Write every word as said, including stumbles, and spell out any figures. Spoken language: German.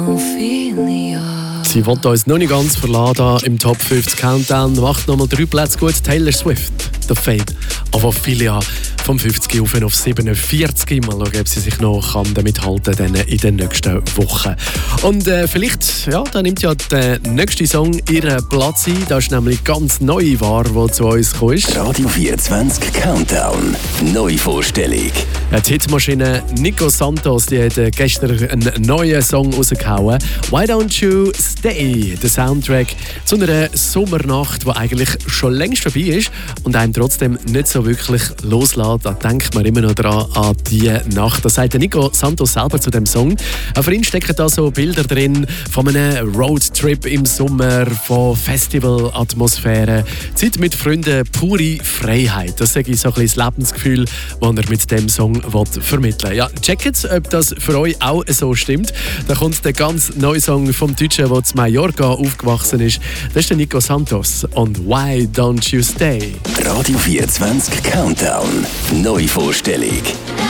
Sie will uns noch nicht ganz verlassen im Top fünfzig Countdown. Macht nochmal drei Plätze gut. Taylor Swift, The Fade. Auf Ophelia vom fünfzig auf auf siebenundvierzig. Mal schauen, ob sie sich noch kann damit halten kann in den nächsten Wochen. Und äh, vielleicht, ja, da nimmt ja der nächste Song ihren Platz ein. Das ist nämlich ganz neu war, der zu uns kommt. Radio vierundzwanzig Countdown. Neuvorstellung. Ja, die Hitmaschine Nico Santos, die hat gestern einen neuen Song rausgehauen. Why Don't You Stay? Der Soundtrack zu einer Sommernacht, die eigentlich schon längst vorbei ist und einem trotzdem nicht so wirklich loslässt. Da denkt man immer noch dran an diese Nacht. Das sagt Nico Santos selber zu dem Song. Auch für ihn stecken da so Bilder drin von einem Roadtrip im Sommer, von Festivalatmosphäre, Zeit mit Freunden, pure Freiheit. Das sage ich so ein bisschen das Lebensgefühl, das er mit dem Song vermitteln will. Ja, checkt, ob das für euch auch so stimmt. Da kommt der ganz neue Song vom Deutschen, der zu Mallorca aufgewachsen ist. Das ist der Nico Santos und Why Don't You Stay? Radio vierundzwanzig Countdown. Neuvorstellung.